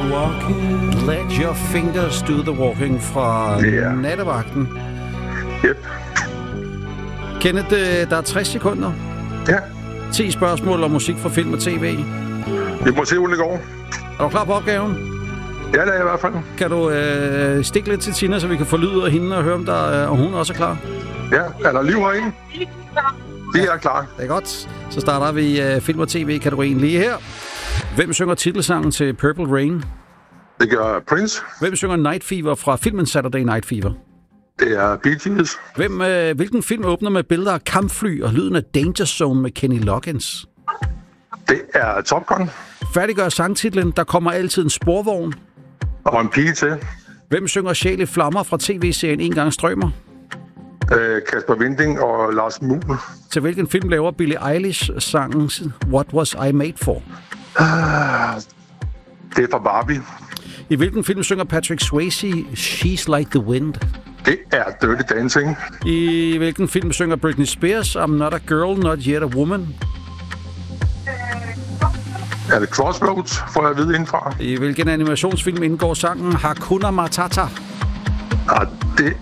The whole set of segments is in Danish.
Let your fingers do the walking fra Nattevagten. Yep. Kenneth, der er 60 sekunder. Ja. 10 spørgsmål om musik fra film og tv. Vi må se, hvordan det går. Er du klar på opgaven? Ja, det er jeg i hvert fald. Kan du stikke lidt til Tina, så vi kan få lyd af hende og høre, om hun også er klar? Ja, er der liv herinde? Det er klar. Det er godt. Så starter vi film og tv-kategorien lige her. Hvem synger titelsangen til Purple Rain? Det gør Prince. Hvem synger Night Fever fra filmen Saturday Night Fever? Det er Bee Gees. Hvilken film åbner med billeder af kampfly og lyden af Danger Zone med Kenny Loggins? Det er Top Gun. Færdiggør sangtitlen Der kommer altid en sporvogn. Og en pige til. Hvem synger Sjæl i flammer fra tv-serien En gang strømmer? Kasper Winding og Lars Muhl. Til hvilken film laver Billie Eilish sangen What Was I Made For? Det er fra Barbie. I hvilken film synger Patrick Swayze She's Like the Wind? Det er Dirty Dancing. I hvilken film synger Britney Spears I'm Not a Girl, Not Yet a Woman? Er det Crossroads, får jeg at vide indfra? I hvilken animationsfilm indgår sangen Hakuna Matata? Det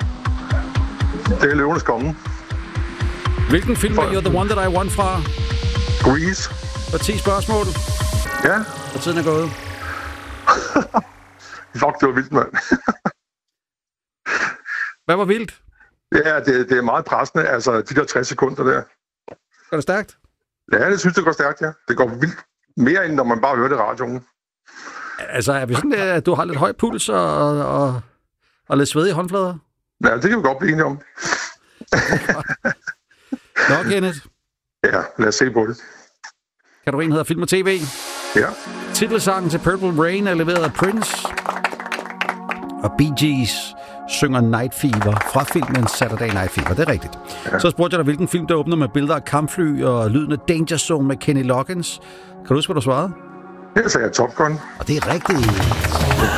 er Løvenes Konge. Hvilken film er You're the One That I Want fra? Grease. Og 10 spørgsmål. Ja. Og tiden er gået. Fuck, det var vildt, mand. Hvad var vildt? Ja, det er meget pressende, altså de der 60 sekunder der. Går det stærkt? Ja, det synes jeg går stærkt, ja. Det går vildt mere, end når man bare hører det i radioen. Altså, er vi sådan, at du har lidt høj puls og lidt sved i håndflader? Ja, det kan vi godt blive enige om. Nå, Kenneth. Ja, lad os se på det. Kategorien hedder Film og TV. Ja. Titelsangen til Purple Rain er leveret af Prince. Og Bee Gees synger Night Fever fra filmen Saturday Night Fever. Det er rigtigt. Ja. Så spurgte jeg dig, hvilken film der åbner med billeder af kampfly og lyden af Danger Zone med Kenny Loggins. Kan du huske, hvad du svarede? Her sagde jeg Top Gun. Og det er rigtigt.